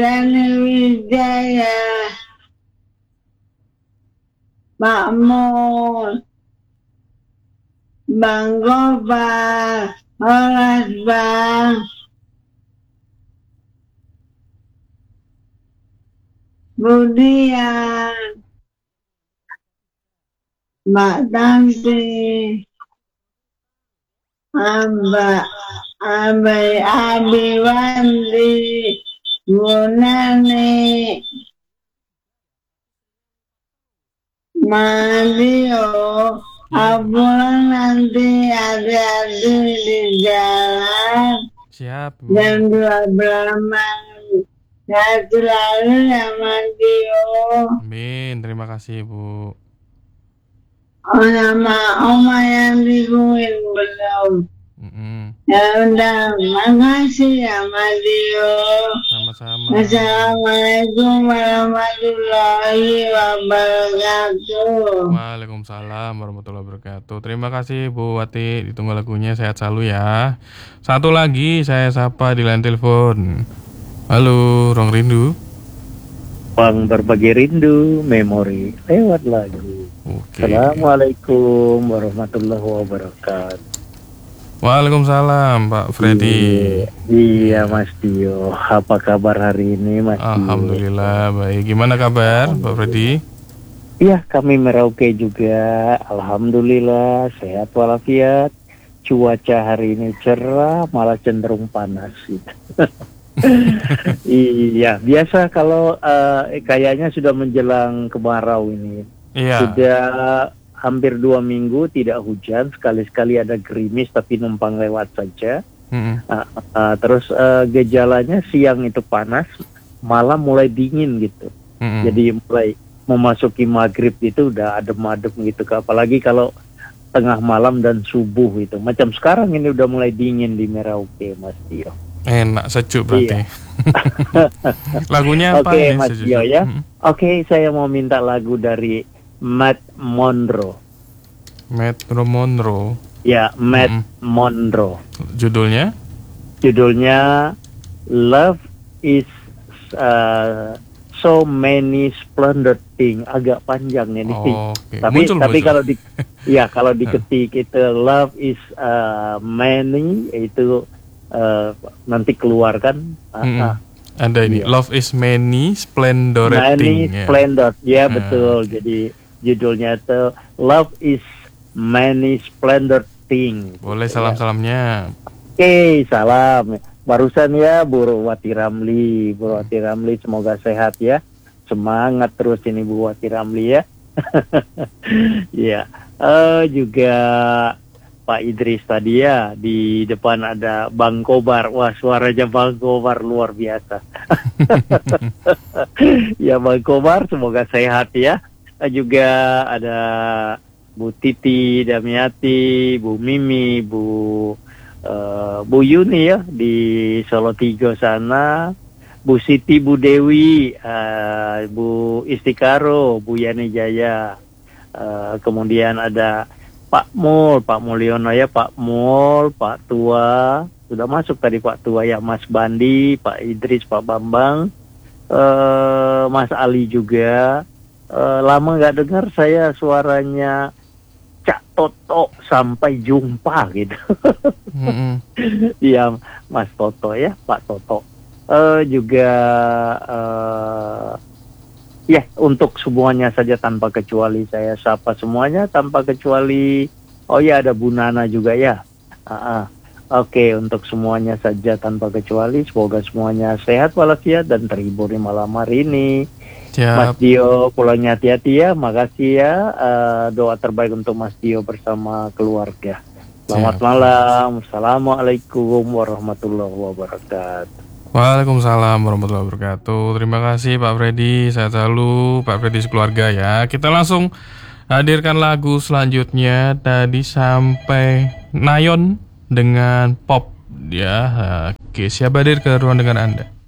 Wijaya, Makmur, Bang Gopal, Horas Bang, Budian, Mbak Tanti, Mbak Abai Abiwandi, Bu Nani, Mario, pulang nanti ada-ada di jalan. Siap, Bu. Jam 12 malam. Sehat selalu ya Mario. Amin, terima kasih, Bu. Oh, nama Oma yang dikuin belum. Ya udah, makasih ya Mario. Sama-sama. Assalamualaikum warahmatullahi wabarakatuh. Waalaikumsalam warahmatullahi wabarakatuh. Terima kasih Bu Wati, ditunggu lagunya, sehat selalu ya. Satu lagi saya sapa di line telepon. Halo, Ruang Rindu. Ruang berbagi rindu, memori lewat lagu. Oke. Assalamualaikum warahmatullahi wabarakatuh. Waalaikumsalam Pak Freddy. Iya Mas Dio, apa kabar hari ini Mas Dio? Alhamdulillah baik. Gimana kabar Pak Freddy? Iya, kami Merauke juga. Alhamdulillah sehat walafiat. Cuaca hari ini cerah, malah cenderung panas gitu. Iya, biasa kalau kayaknya sudah menjelang kemarau ini. Iya. Sudah hampir 2 minggu tidak hujan, sekali-sekali ada gerimis tapi numpang lewat saja. Terus gejalanya siang itu panas, malam mulai dingin gitu. Jadi mulai memasuki maghrib itu udah adem-adem gitu. Apalagi kalau tengah malam dan subuh itu. Macam sekarang ini udah mulai dingin di Merauke, Mas Tio. Enak, sejuk berarti. Iya. Lagunya apa? Oke, Mas Tio ya. Oke, saya mau minta lagu dari Matt Monro. Metro Monroe. Ya, Matt Monro. Judulnya? Judulnya Love is so many splendid thing. Agak panjang ini. Okay. Tapi kalau diketik itu Love is many itu nanti keluarkan. Ada ini. Love is many splendid thing. Many splendid. Ya, betul. Jadi judulnya itu Love is many splendid thing. Boleh salam-salamnya. Oke, salam. Barusan ya Bu Wati Ramli. Bu Wati Ramli semoga sehat ya. Semangat terus ini Bu Wati Ramli ya. Ya. Juga Pak Idris tadi ya. Di depan ada Bang Kobar. Wah, suaranya Bang Kobar luar biasa. Ya Bang Kobar semoga sehat ya. Juga ada Bu Titi Damiati, Bu Mimi, Bu Yuni ya di Solo Tigo sana, Bu Siti, Bu Dewi, Bu Istikaro, Bu Yani Jaya, kemudian ada Pak Mulyono ya, Pak Mul, Pak Tua, sudah masuk tadi Pak Tua ya, Mas Bandi, Pak Idris, Pak Bambang, Mas Ali juga. Lama nggak dengar saya suaranya Cak Toto, sampai jumpa gitu. Iya Mas Toto ya, Pak Toto. Juga ya untuk semuanya saja tanpa kecuali saya sapa semuanya tanpa kecuali. Oh ya ada Bu Nana juga ya. Oke, untuk semuanya saja tanpa kecuali semoga semuanya sehat walafiat dan terhibur di malam hari ini. Siap. Mas Dio pulangnya hati-hati ya, makasih ya. Doa terbaik untuk Mas Dio bersama keluarga. Selamat malam. Assalamualaikum warahmatullahi wabarakatuh. Waalaikumsalam warahmatullahi wabarakatuh. Terima kasih Pak Freddy, sehat selalu Pak Freddy sekeluarga ya. Kita langsung hadirkan lagu selanjutnya. Tadi sampai Nayon dengan pop ya. Oke, siap hadir ke ruang dengan Anda.